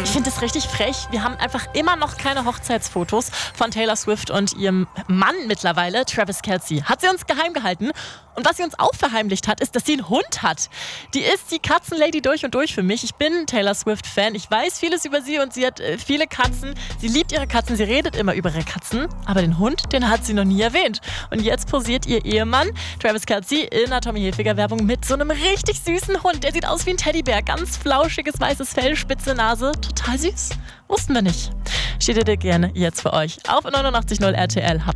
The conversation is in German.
Ich finde das richtig frech. Wir haben einfach immer noch keine Hochzeitsfotos von Taylor Swift und ihrem Mann mittlerweile, Travis Kelce. Hat sie uns geheim gehalten. Und was sie uns auch verheimlicht hat, ist, dass sie einen Hund hat. Die ist die Katzenlady durch und durch für mich. Ich bin Taylor Swift-Fan. Ich weiß vieles über sie und sie hat viele Katzen. Sie liebt ihre Katzen, sie redet immer über ihre Katzen. Aber den Hund, den hat sie noch nie erwähnt. Und jetzt posiert ihr Ehemann, Travis Kelce, in einer Tommy Hilfiger-Werbung mit so einem richtig süßen Hund. Der sieht aus wie ein Teddybär. Ganz flauschiges, weißes Fell, spitze Nase. Total süß. Wussten wir nicht. Steht ihr gerne jetzt für euch auf 89.0 RTL.